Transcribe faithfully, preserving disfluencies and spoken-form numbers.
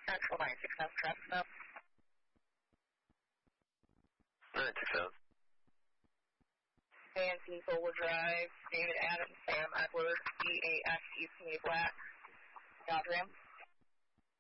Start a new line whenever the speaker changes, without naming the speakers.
Central nine six seven, traffic up.
nine six seven.
Nancy Fuller Drive, David Adams, Sam Edwards, E A S East Maple Flat. Dodge Ram.